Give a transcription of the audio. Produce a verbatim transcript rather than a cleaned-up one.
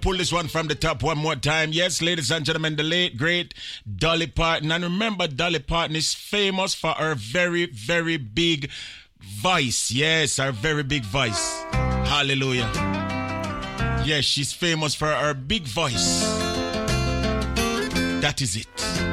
pull this one from the top one more time. Yes, ladies and gentlemen, the late, great Dolly Parton. And remember, Dolly Parton is famous for her very, very big voice. Yes, her very big voice. Hallelujah. Yes, she's famous for her big voice. That is it.